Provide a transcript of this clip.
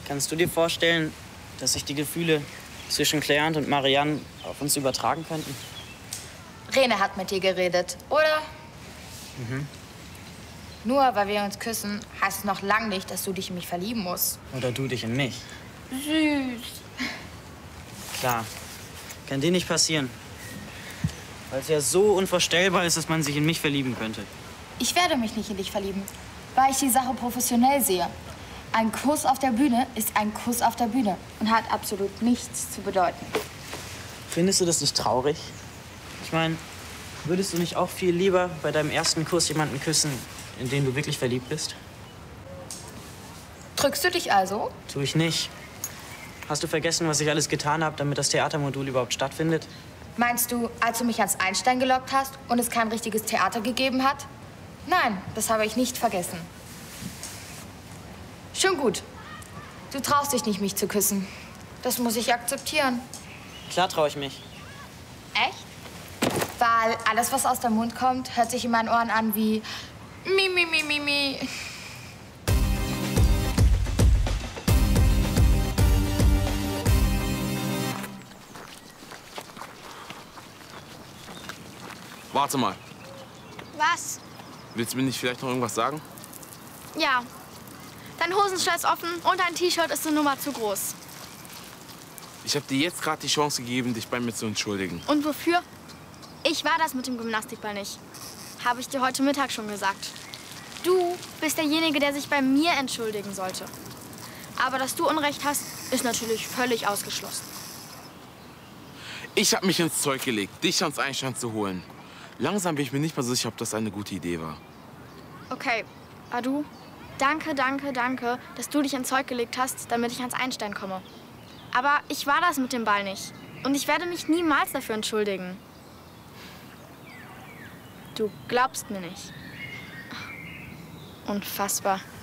Kannst du dir vorstellen, dass sich die Gefühle zwischen Claire und Marianne auf uns übertragen könnten? Rene hat mit dir geredet, oder? Mhm. Nur weil wir uns küssen, heißt es noch lange nicht, dass du dich in mich verlieben musst. Oder du dich in mich. Süß. Klar. Kann dir nicht passieren. Weil es ja so unvorstellbar ist, dass man sich in mich verlieben könnte. Ich werde mich nicht in dich verlieben, weil ich die Sache professionell sehe. Ein Kuss auf der Bühne ist ein Kuss auf der Bühne und hat absolut nichts zu bedeuten. Findest du das nicht traurig? Ich meine, würdest du nicht auch viel lieber bei deinem ersten Kuss jemanden küssen, in den du wirklich verliebt bist? Drückst du dich also? Tu ich nicht. Hast du vergessen, was ich alles getan habe, damit das Theatermodul überhaupt stattfindet? Meinst du, als du mich ans Einstein gelockt hast und es kein richtiges Theater gegeben hat? Nein, das habe ich nicht vergessen. Schon gut. Du traust dich nicht, mich zu küssen. Das muss ich akzeptieren. Klar traue ich mich. Echt? Weil alles, was aus dem Mund kommt, hört sich in meinen Ohren an wie Mi, mi, mi, mi, mi. Warte mal. Was? Willst du mir nicht vielleicht noch irgendwas sagen? Ja. Dein Hosenstall ist offen und dein T-Shirt ist eine Nummer zu groß. Ich habe dir jetzt gerade die Chance gegeben, dich bei mir zu entschuldigen. Und wofür? Ich war das mit dem Gymnastikball nicht. Habe ich dir heute Mittag schon gesagt. Du bist derjenige, der sich bei mir entschuldigen sollte. Aber dass du Unrecht hast, ist natürlich völlig ausgeschlossen. Ich habe mich ins Zeug gelegt, dich ans Einstein zu holen. Langsam bin ich mir nicht mehr so sicher, ob das eine gute Idee war. Okay, Adu, danke, danke, danke, dass du dich ins Zeug gelegt hast, damit ich ans Einstein komme. Aber ich war das mit dem Ball nicht. Und ich werde mich niemals dafür entschuldigen. Du glaubst mir nicht. Unfassbar.